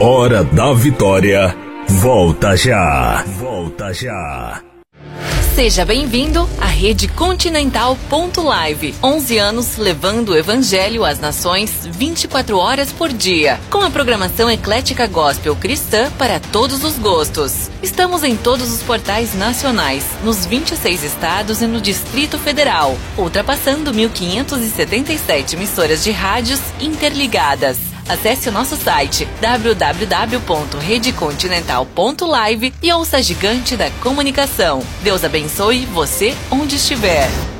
Hora da Vitória. Volta já. Volta já. Seja bem-vindo à Rede Continental.live. 11 anos levando o Evangelho às nações 24 horas por dia. Com a programação eclética gospel cristã para todos os gostos. Estamos em todos os portais nacionais, nos 26 estados e no Distrito Federal, ultrapassando 1.577 emissoras de rádios interligadas. Acesse o nosso site www.redecontinental.live e ouça a gigante da comunicação. Deus abençoe você onde estiver.